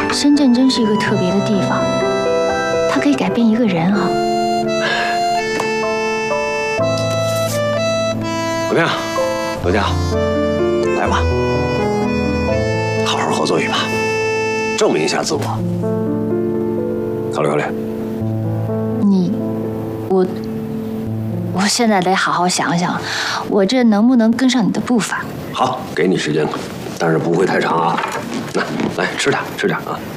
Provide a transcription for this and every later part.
深圳真是一个特别的地方，它可以改变一个人啊。 怎么样，罗家？来吧，好好合作一把，证明一下自我。考虑考虑。 我现在得好好想想，我这能不能跟上你的步伐？ 好，给你时间，但是不会太长啊。来吃点，吃点啊。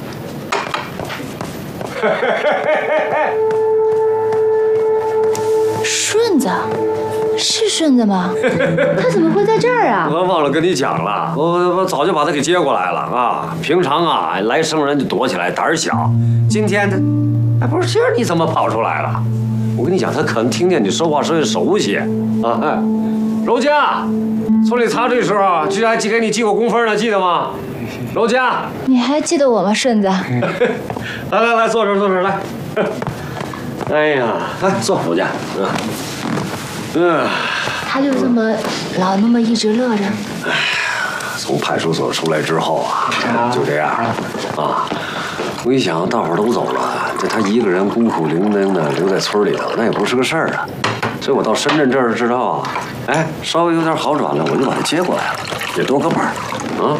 顺子，是顺子吗？他怎么会在这儿啊？ 我忘了跟你讲了，我早就把他给接过来了啊。平常啊，来生人就躲起来，胆儿小。今天他，不是今儿你怎么跑出来了？我跟你讲，他可能听见你说话声音熟悉啊。哎，柔嘉，村里查税时候，居然还给你记过工分呢，记得吗？柔嘉， 你还记得我吗，顺子？ 来，坐这儿，坐这儿，来。哎呀，来坐，柔嘉， 他就这么老那么一直乐着。 哎，从派出所出来之后啊，就这样啊。我一想，大伙儿都走了，就他一个人孤苦伶仃的留在村里头，那也不是个事儿啊。所以我到深圳这儿知道啊，哎，稍微有点好转了，我就把他接过来了，也多个伴儿啊。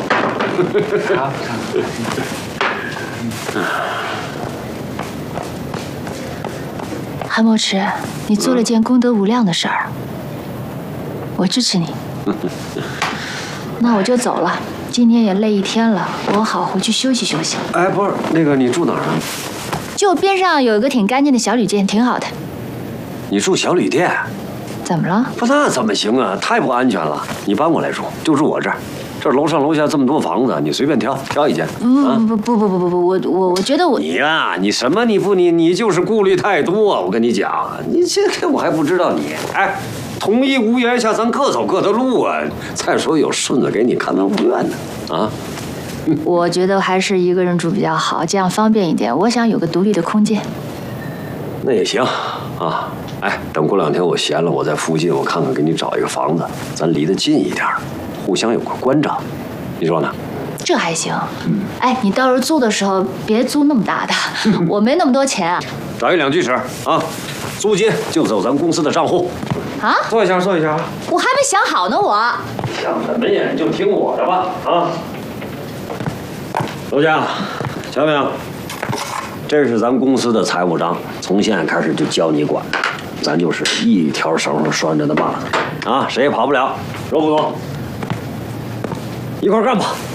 韩墨池，你做了件功德无量的事儿，我支持你。那我就走了，今天也累一天了，我好回去休息休息。 哎，不是那个，你住哪儿啊？ 就边上有一个挺干净的小旅店，挺好的。 你住小旅店？ 怎么了？ 不，那怎么行啊？太不安全了。你搬过来住，就住我这儿。这楼上楼下这么多房子，你随便挑一间。 不，我觉得我你呀，你什么你就是顾虑太多。我跟你讲，你这我还不知道你。哎，同一屋檐下，咱各走各的路啊。再说有顺子给你看门护院呢，啊。 我觉得还是一个人住比较好，这样方便一点。我想有个独立的空间。 那也行啊。哎，等过2天我闲了，我在附近我看看给你找一个房子，咱离得近一点，互相有个关照，你说呢？ 这还行。哎，你到时候租的时候别租那么大的，我没那么多钱啊。 找1、2居室啊，租金就走咱公司的账户。 啊？ 坐一下。 我还没想好呢，我。 想什么呀？就听我的吧啊！楼家，瞧没有？这是咱公司的财务章，从现在开始就交你管，咱就是一条绳上拴着的蚂蚱啊，谁也跑不了，说不多，一块干吧。